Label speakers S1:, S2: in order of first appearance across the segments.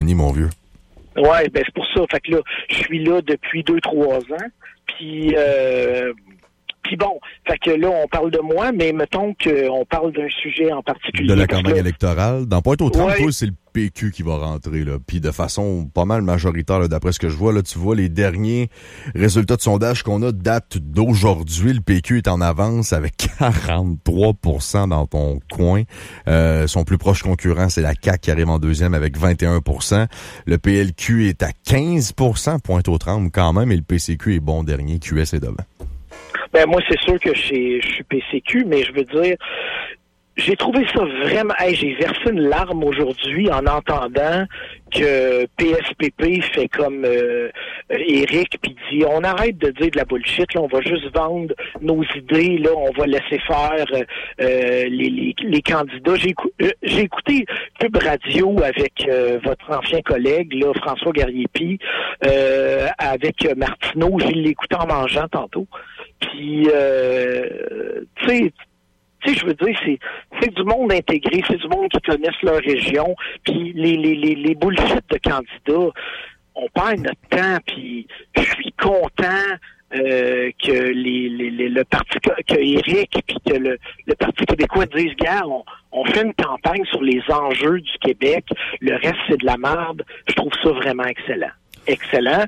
S1: Denis, mon vieux.
S2: Ouais, ben c'est pour ça. Fait que là, je suis là depuis 2-3 ans. Puis bon, fait que là, on parle de moi, mais mettons qu'on parle d'un sujet en particulier.
S1: De la campagne électorale. Dans Pointe-aux-Trembles,
S2: ouais.
S1: toi, c'est le PQ qui va rentrer, là. Puis de façon pas mal majoritaire, là, d'après ce que je vois, là, tu vois, les derniers résultats de sondage qu'on a datent d'aujourd'hui. Le PQ est en avance avec 43% dans ton coin. Son plus proche concurrent, c'est la CAQ qui arrive en deuxième avec 21%. Le PLQ est à 15%, Pointe-aux-Trembles quand même, et le PCQ est bon dernier. QS est devant.
S2: Ben moi, c'est sûr que je suis PCQ, mais je veux dire, j'ai trouvé ça vraiment... Hey, j'ai versé une larme aujourd'hui en entendant que PSPP fait comme Éric, puis dit, on arrête de dire de la bullshit, là, on va juste vendre nos idées, là, on va laisser faire les candidats. J'ai écouté Pub Radio avec votre ancien collègue, là, François Garriépi, avec Martineau. Je l'ai écouté en mangeant tantôt. Puis, tu sais, je veux dire, c'est du monde intégré, c'est du monde qui connaissent leur région, puis les bullshit de candidats, on perd notre temps, puis je suis content que le parti, que Éric, puis que le Parti québécois disent, gars, on fait une campagne sur les enjeux du Québec, le reste c'est de la merde. Je trouve ça vraiment excellent. Excellent.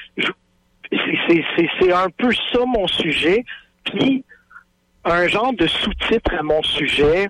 S2: C'est un peu ça mon sujet, puis un genre de sous-titre à mon sujet.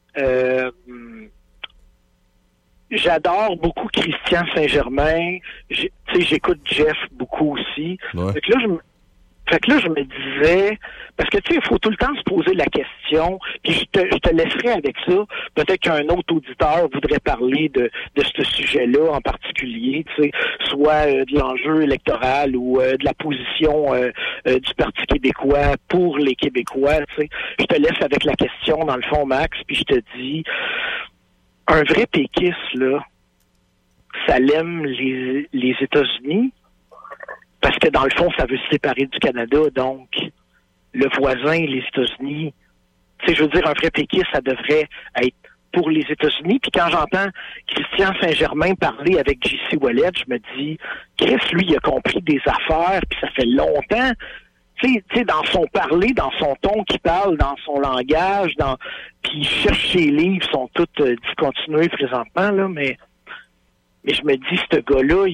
S2: J'adore beaucoup Christian Saint-Germain. J'écoute Jeff beaucoup aussi.
S1: Ouais.
S2: Fait que là, je me disais, parce que tu sais, il faut tout le temps se poser la question, puis je te laisserai avec ça. Peut-être qu'un autre auditeur voudrait parler de ce sujet-là en particulier, tu sais, soit de l'enjeu électoral ou de la position du Parti québécois pour les Québécois, tu sais. Je te laisse avec la question, dans le fond, Max, puis je te dis, un vrai péquiste, là, ça l'aime les États-Unis, parce que dans le fond, ça veut se séparer du Canada, donc le voisin, les États-Unis, tu sais, je veux dire, un vrai péquiste, ça devrait être pour les États-Unis. Puis quand j'entends Christian Saint-Germain parler avec J.C. Ouellet, je me dis, Chris, lui, il a compris des affaires, puis ça fait longtemps. Tu sais, dans son parler, dans son ton qu'il parle, dans son langage, puis il cherche ses livres, sont tous discontinués présentement, là, mais je me dis, ce gars-là,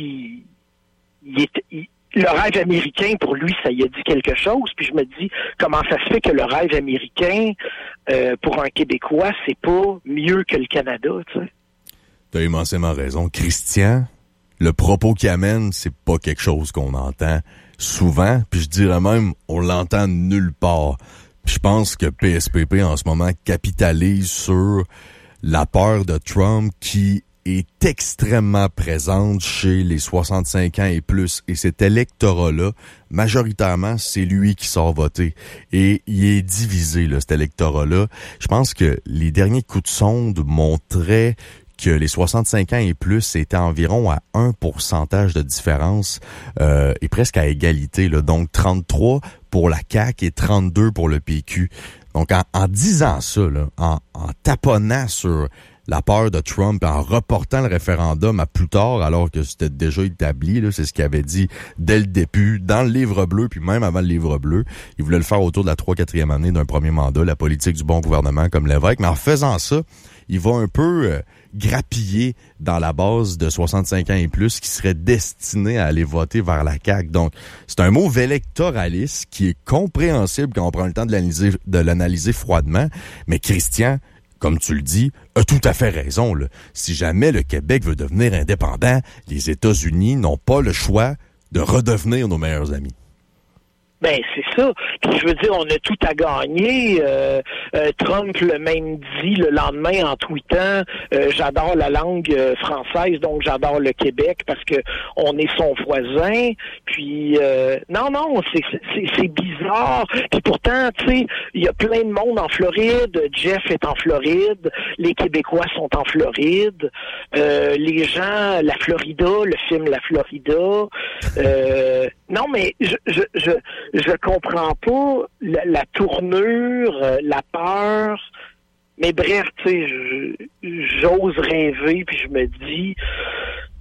S2: le rêve américain, pour lui, ça y a dit quelque chose. Puis je me dis, comment ça se fait que le rêve américain, pour un Québécois, c'est pas mieux que le Canada, tu sais?
S1: T'as immensément raison. Christian, le propos qu'il amène, c'est pas quelque chose qu'on entend souvent. Puis je dirais même, on l'entend nulle part. Puis je pense que PSPP, en ce moment, capitalise sur la peur de Trump qui est extrêmement présente chez les 65 ans et plus. Et cet électorat-là, majoritairement, c'est lui qui sort voter. Et il est divisé, là, cet électorat-là. Je pense que les derniers coups de sonde montraient que les 65 ans et plus, c'était environ à 1% de différence et presque à égalité, là. Donc 33 pour la CAQ et 32 pour le PQ. Donc en disant ça, là, en taponnant sur la peur de Trump, en reportant le référendum à plus tard, alors que c'était déjà établi, là, c'est ce qu'il avait dit dès le début, dans le livre bleu, puis même avant le livre bleu. Il voulait le faire autour de la 3-4e année d'un premier mandat, la politique du bon gouvernement comme l'évêque. Mais en faisant ça, il va un peu grappiller dans la base de 65 ans et plus qui serait destiné à aller voter vers la CAQ. Donc, c'est un mot électoraliste qui est compréhensible quand on prend le temps de l'analyser froidement. Mais Christian, comme tu le dis, a tout à fait raison, là. Si jamais le Québec veut devenir indépendant, les États-Unis n'ont pas le choix de redevenir nos meilleurs amis.
S2: Ben, c'est ça. Puis je veux dire, on a tout à gagner. Trump le même dit le lendemain en tweetant j'adore la langue française, donc j'adore le Québec parce que on est son voisin. Puis non, c'est bizarre. Puis pourtant, tu sais, il y a plein de monde en Floride. Jeff est en Floride. Les Québécois sont en Floride. Les gens, la Florida, le film La Florida. Non, mais je comprends pas la tournure, la peur. Mais bref, tu sais, j'ose rêver, puis je me dis,